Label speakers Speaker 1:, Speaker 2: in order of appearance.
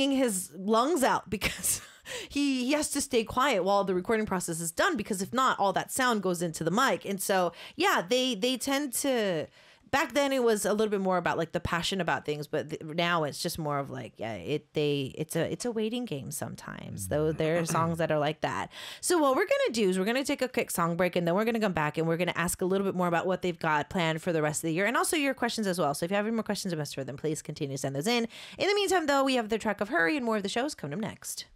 Speaker 1: singing his lungs out because he has to stay quiet while the recording process is done, because if not, all that sound goes into the mic. And so, yeah, they tend to. Back then, it was a little bit more about like the passion about things, but now it's just more of like, yeah, it's a waiting game sometimes. Though there are songs that are like that. So what we're gonna do is we're gonna take a quick song break, and then we're gonna come back and we're gonna ask a little bit more about what they've got planned for the rest of the year, and also your questions as well. So if you have any more questions about them, please continue to send those in. In the meantime, though, we have the track of Hurry and more of the shows coming up next.